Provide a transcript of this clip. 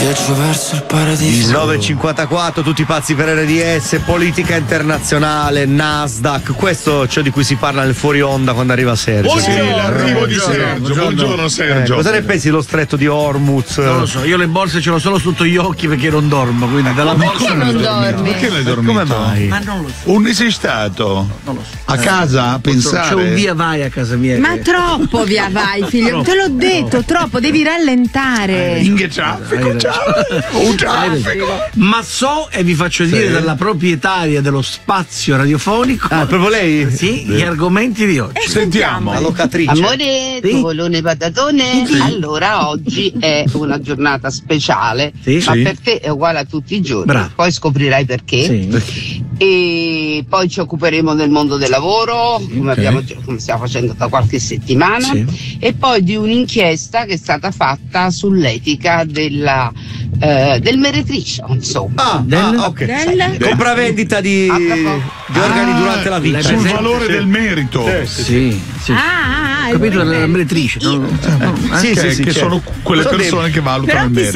Viaggio verso il paradiso. 9.54, tutti pazzi per RDS, politica internazionale, Nasdaq, questo è ciò di cui si parla nel fuori onda quando arriva Sergio. Sì, l'arrivo di Sergio. Buongiorno Sergio. Cosa ne pensi dello stretto di Hormuz? Non lo so, io le borse ce l'ho solo sotto gli occhi perché non dormo, quindi dalla borsa non dormi? Perché l'hai dormito? Come mai? Ma non lo so. Un sei stato? Non lo so. A casa a pensare? C'è un via vai a casa mia. Ma troppo via vai, figlio. Te l'ho detto, troppo, devi rallentare. In traffico, ciao. Un traffico. Ma so e vi faccio dire dalla proprietaria dello spazio radiofonico. Ah, proprio lei? Sì, gli argomenti di oggi. Sentiamo. La locatrice. Amore, Sì. tovolone patatone. Allora oggi è una giornata speciale, Sì. ma Sì. per te è uguale a tutti i giorni. Bravo. Poi scoprirai perché. Sì. E poi ci occuperemo del mondo del lavoro, come stiamo facendo da qualche settimana, Sì. e poi di un'inchiesta che è stata fatta sull'etica del meretricio, insomma. Ok. Compravendita di organi durante la vita. Sul valore del merito. Sì. Ah, Capito? il La meretrice. Sì, che certo. sono quelle Sono persone che valutano Però il ti merito.